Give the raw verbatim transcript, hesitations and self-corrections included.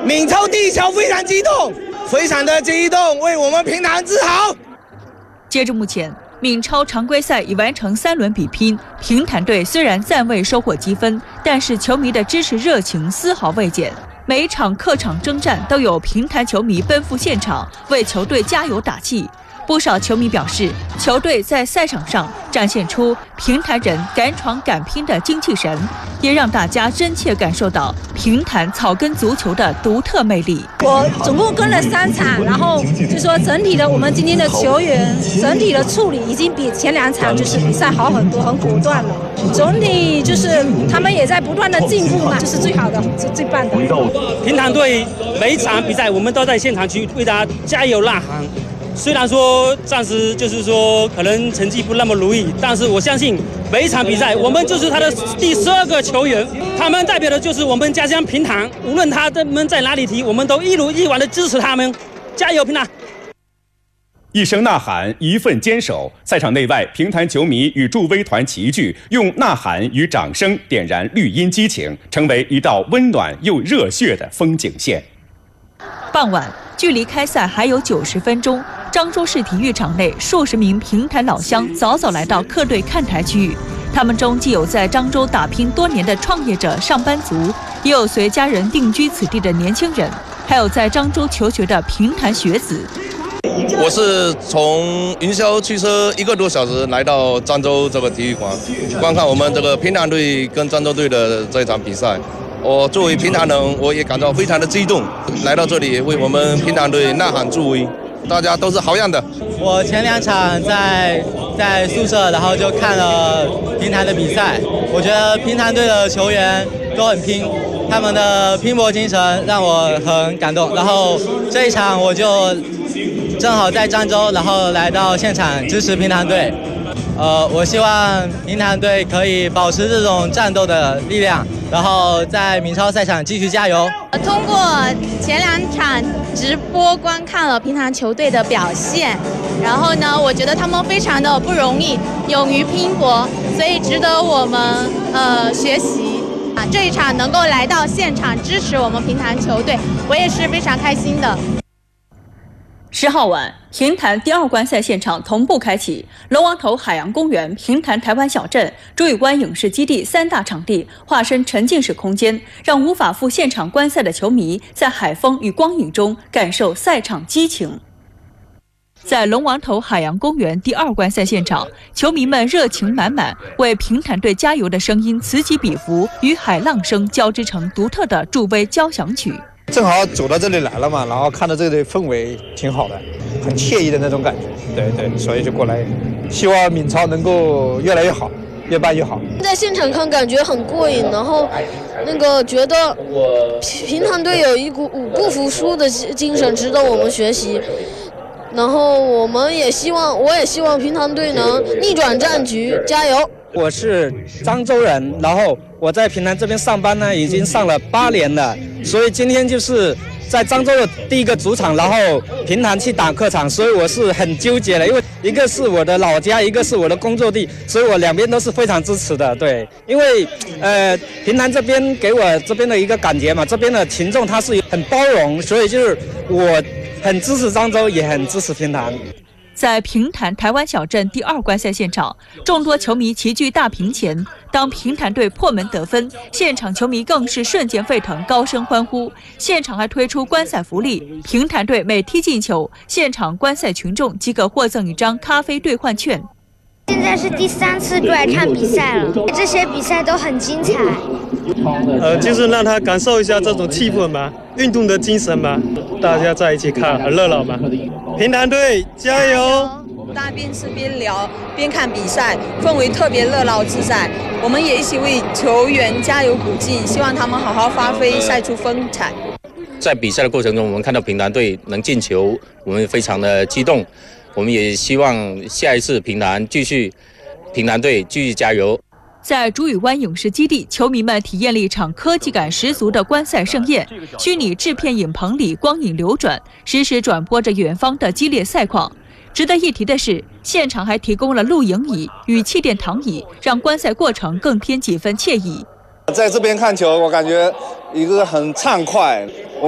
闽超第一球非常激动，非常的激动，为我们平潭自豪。 截至目前，闽超常规赛已完成三轮比拼，平潭队虽然暂未收获积分，但是球迷的支持热情丝毫未减。每一场客场征战都有平潭球迷奔赴现场为球队加油打气。不少球迷表示，球队在赛场上展现出平潭人敢闯敢拼的精气神，也让大家真切感受到平潭草根足球的独特魅力。 我总共跟了三场，然后就说整体的我们今天的球员整体的处理已经比前两场就是比赛好很多，很果断了。总体就是他们也在不断的进步嘛，这是最好的，是最棒的。 平潭队每一场比赛我们都在现场去为大家加油呐喊。虽然说暂时就是说可能成绩不那么如意，但是我相信每一场比赛我们就是他的第十二个球员，他们代表的就是我们家乡平潭，无论他们在哪里踢，我们都一如既往的支持他们，加油平潭！ 一声呐喊，一份坚守。赛场内外，平潭球迷与助威团齐聚，用呐喊与掌声点燃绿茵激情，成为一道温暖又热血的风景线。 傍晚，距离开赛还有九十分钟，漳州市体育场内数十名平潭老乡早早来到客队看台区域。他们中既有在漳州打拼多年的创业者、上班族，也有随家人定居此地的年轻人，还有在漳州求学的平潭学子。 我是从云霄驱车一个多小时来到漳州这个体育馆，观看我们这个平潭队跟漳州队的这场比赛。我作为平潭人，我也感到非常的激动，来到这里为我们平潭队呐喊助威，大家都是好样的。 我前两场在在宿舍，然后就看了平潭的比赛，我觉得平潭队的球员都很拼，他们的拼搏精神让我很感动。然后这一场我就正好在漳州，然后来到现场支持平潭队。呃，我希望平潭队可以保持这种战斗的力量，然后在闽超赛场继续加油。 通过前两场直播观看了平潭球队的表现，然后呢，我觉得他们非常的不容易，勇于拼搏，所以值得我们呃学习。啊，这一场能够来到现场支持我们平潭球队，我也是非常开心的。 十号晚，平潭第二关赛现场同步开启，龙王头海洋公园、平潭台湾小镇、竹屿湾影视基地三大场地化身沉浸式空间，让无法赴现场观赛的球迷在海风与光影中感受赛场激情。在龙王头海洋公园第二关赛现场，球迷们热情满满，为平潭队加油的声音此起彼伏，与海浪声交织成独特的助威交响曲。 正好走到这里来了嘛，然后看到这里氛围挺好的，很惬意的那种感觉，对对，所以就过来，希望闽超能够越来越好，越办越好。 在现场看感觉很过瘾，然后那个觉得平潭队有一股不服输的精神，值得我们学习。然后我们也希望，我也希望平潭队能逆转战局，加油！ 我是漳州人，然后我在平潭这边上班呢，已经上了八年了，所以今天就是在漳州的第一个主场，然后平潭去打客场，所以我是很纠结的，因为一个是我的老家，一个是我的工作地，所以我两边都是非常支持的。对，因为呃平潭这边给我这边的一个感觉嘛，这边的群众他是很包容，所以就是我很支持漳州，也很支持平潭。 在平潭台湾小镇第二关赛现场，众多球迷齐聚大屏前。当平潭队破门得分，现场球迷更是瞬间沸腾，高声欢呼。现场还推出观赛福利，平潭队每踢进球，现场观赛群众即可获赠一张咖啡兑换券。 现在是第三次过来看比赛了，这些比赛都很精彩。 呃，就是让他感受一下这种气氛嘛，运动的精神嘛，大家在一起看很热闹嘛。平潭队加油！ 大家边吃边聊边看比赛，氛围特别热闹自在。我们也一起为球员加油鼓劲，希望他们好好发挥，赛出风采。 在比赛的过程中，我们看到平潭队能进球，我们非常的激动。我们也希望下一次平潭继续，平潭队继续加油。 在竹屿湾影视基地，球迷们体验了一场科技感十足的观赛盛宴。虚拟制片影棚里光影流转，实时转播着远方的激烈赛况。值得一提的是，现场还提供了露营椅与气垫躺椅，让观赛过程更添几分惬意。 在这边看球，我感觉一个很畅快。